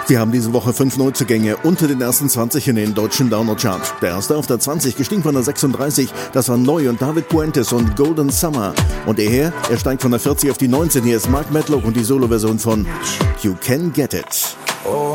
Wir haben diese Woche 5 Neuzugänge unter den ersten 20 in den deutschen Download-Chart. Der erste auf der 20 gestiegen von der 36, das war Neu und David Puentes und Golden Summer. Und er steigt von der 40 auf die 19, hier ist Mark Medlock und die Solo-Version von You Can Get It.